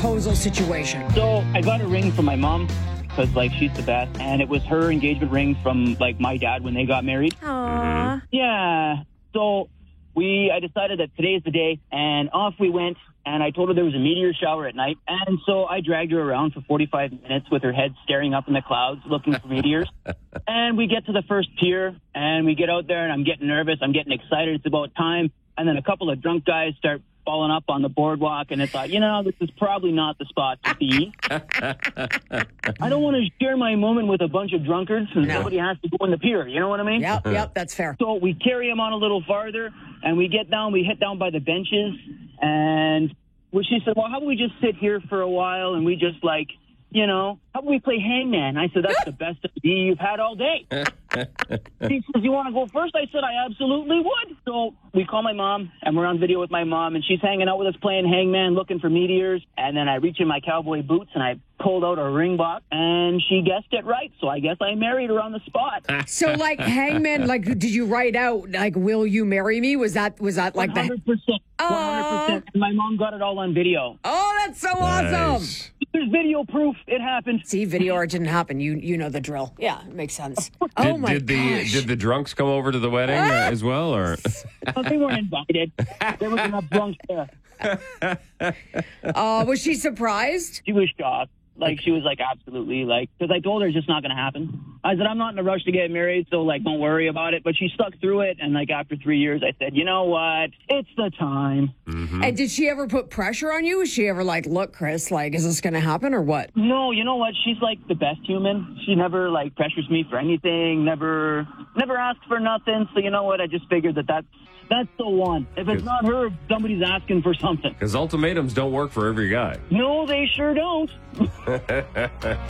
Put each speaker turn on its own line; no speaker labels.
proposal situation?
So I got a ring from my mom because, like, she's the best. And it was her engagement ring from, like, my dad when they got married.
Aww.
Yeah. So I decided that today is the day, and off we went. And I told her there was a meteor shower at night. And so I dragged her around for 45 minutes with her head staring up in the clouds looking for meteors. And we get to the first pier, and we get out there, and I'm getting nervous. I'm getting excited. It's about time. And then a couple of drunk guys start falling up on the boardwalk, and it's like, this is probably not the spot to be. I don't want to share my moment with a bunch of drunkards, and nobody has to go in the pier. You know what I mean?
Yep, that's fair.
So we carry him on a little farther, and we hit down by the benches, and she said, well, how about we just sit here for a while, and we just, how about we play hangman? I said, that's the best idea you've had all day. She says, you want to go first? I said, I absolutely would. So we call my mom, and we're on video with my mom, and she's hanging out with us playing hangman, looking for meteors. And then I reach in my cowboy boots, and I pulled out a ring box, and she guessed it right. So I guess I married her on the spot.
So, hangman, did you write out, will you marry me? Was that like
100%. 100%. And my mom got it all on video.
Oh, that's so awesome.
There's video proof. It happened.
See, video or it didn't happen. You know the drill. Yeah, it makes sense. Oh my gosh.
Did the drunks come over to the wedding as well, or?
They weren't invited. There was enough drunks there.
Was she surprised?
She was shocked. She was absolutely, because I told her it's just not going to happen. I said, I'm not in a rush to get married, so, don't worry about it. But she stuck through it, and, after 3 years, I said, you know what? It's the time.
Mm-hmm. And did she ever put pressure on you? Was she ever look, Chris, is this going to happen or what?
No, you know what? She's, the best human. She never, pressures me for anything, never asked for nothing. So, you know what? I just figured that's the one. If it's not her, somebody's asking for something.
Because ultimatums don't work for every guy.
No, they sure don't.